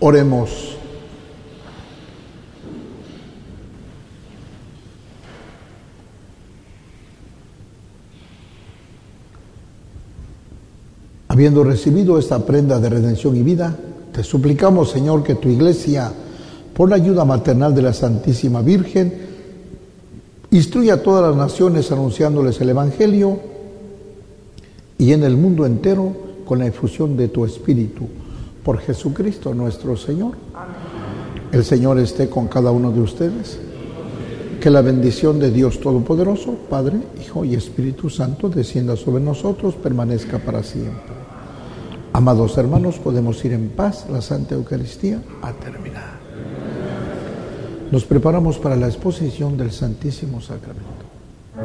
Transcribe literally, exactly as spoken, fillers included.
Oremos. Habiendo recibido esta prenda de redención y vida, te suplicamos, Señor, que tu Iglesia, por la ayuda maternal de la Santísima Virgen, instruya a todas las naciones anunciándoles el Evangelio y en el mundo entero con la efusión de tu Espíritu. Por Jesucristo nuestro Señor. Amén. El Señor esté con cada uno de ustedes. Que la bendición de Dios Todopoderoso, Padre, Hijo y Espíritu Santo, descienda sobre nosotros, permanezca para siempre. Amados hermanos, podemos ir en paz. La Santa Eucaristía ha terminado. Nos preparamos para la exposición del Santísimo Sacramento.